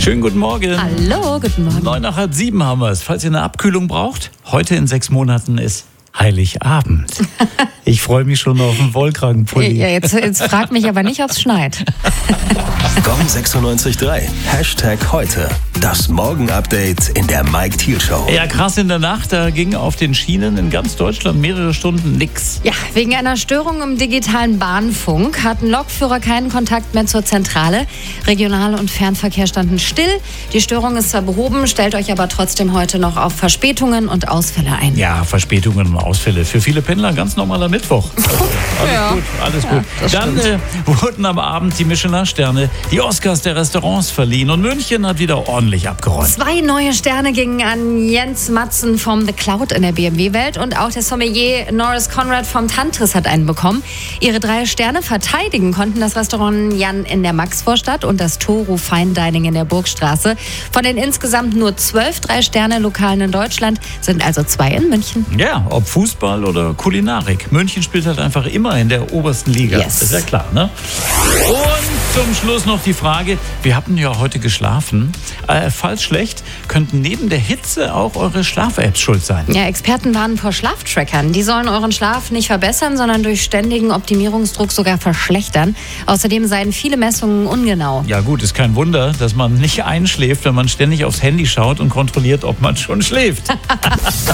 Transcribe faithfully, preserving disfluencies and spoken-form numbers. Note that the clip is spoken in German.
Schönen guten Morgen. Hallo, guten Morgen. Neun nach halb sieben haben wir es. Falls ihr eine Abkühlung braucht, heute in sechs Monaten ist Heiligabend. Ich freue mich schon auf den Wollkragenpulli. Ja, jetzt, jetzt frag mich aber nicht, ob es schneit. Gong sechsundneunzig Komma drei. Hashtag heute. Das Morgen-Update in der Mike Thiel Show. Ja, krass in der Nacht, da ging auf den Schienen in ganz Deutschland mehrere Stunden nix. Ja, wegen einer Störung im digitalen Bahnfunk hatten Lokführer keinen Kontakt mehr zur Zentrale. Regional- und Fernverkehr standen still. Die Störung ist zwar behoben, stellt euch aber trotzdem heute noch auf Verspätungen und Ausfälle ein. Ja, Verspätungen und Ausfälle. Für viele Pendler ein ganz normaler Mittwoch. Alles Ja. gut, alles gut. das Dann äh, wurden am Abend die Michelin-Sterne, die Oscars der Restaurants verliehen und München hat wieder ordentlich abgeräumt. Zwei neue Sterne gingen an Jens Matzen vom The Cloud in der B M W-Welt und auch der Sommelier Norris Conrad vom Tantris hat einen bekommen. Ihre drei Sterne verteidigen konnten das Restaurant Jan in der Maxvorstadt und das Toro Fine Dining in der Burgstraße. Von den insgesamt nur zwölf Drei-Sterne-Lokalen in Deutschland sind also zwei in München. Ja, ob Fußball oder Kulinarik. München spielt halt einfach immer in der obersten Liga. Yes. Das ist ja klar, ne? Und zum Schluss noch die Frage, wir hatten ja heute geschlafen. Äh, falls schlecht, könnten neben der Hitze auch eure Schlaf-Apps schuld sein. Ja, Experten warnen vor Schlaftrackern. Die sollen euren Schlaf nicht verbessern, sondern durch ständigen Optimierungsdruck sogar verschlechtern. Außerdem seien viele Messungen ungenau. Ja gut, ist kein Wunder, dass man nicht einschläft, wenn man ständig aufs Handy schaut und kontrolliert, ob man schon schläft.